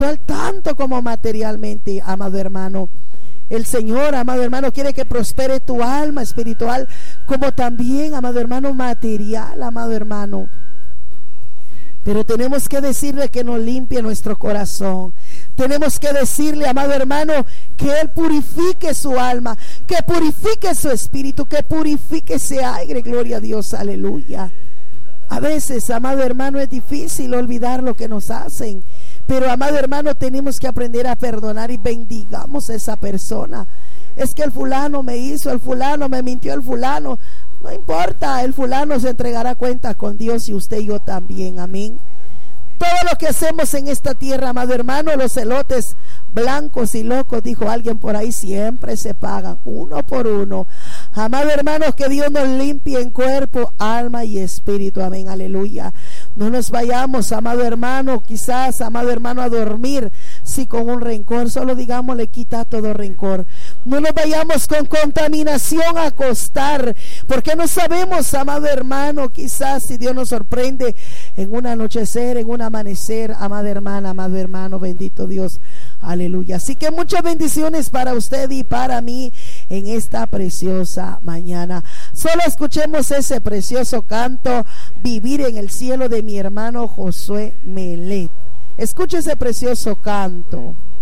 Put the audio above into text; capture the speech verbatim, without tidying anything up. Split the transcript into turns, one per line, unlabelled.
espiritual tanto como materialmente, amado hermano. El Señor, amado hermano, quiere que prospere tu alma espiritual como también, amado hermano, material, amado hermano. Pero tenemos que decirle que nos limpie nuestro corazón. Tenemos que decirle, amado hermano, que Él purifique su alma, que purifique su espíritu, que purifique ese aire. Gloria a Dios, aleluya. A veces, amado hermano, es difícil olvidar lo que nos hacen. Pero, amado hermano, tenemos que aprender a perdonar y bendigamos a esa persona. Es que el fulano me hizo, el fulano me mintió, el fulano. No importa, el fulano se entregará cuenta con Dios y usted y yo también, amén. Todo lo que hacemos en esta tierra, amado hermano, los elotes blancos y locos, dijo alguien por ahí, siempre se pagan uno por uno. Amado hermano, que Dios nos limpie en cuerpo, alma y espíritu, amén, aleluya. No nos vayamos, amado hermano, quizás, amado hermano, a dormir si con un rencor, solo digamos, le quita todo rencor. No nos vayamos con contaminación a acostar, porque no sabemos, amado hermano, quizás si Dios nos sorprende en un anochecer, en un amanecer, amada hermana, amado hermano, bendito Dios, aleluya. Así que muchas bendiciones para usted y para mí en esta preciosa mañana. Solo escuchemos ese precioso canto, Vivir en el Cielo, de mi hermano Josué Melet. Escuche ese precioso canto.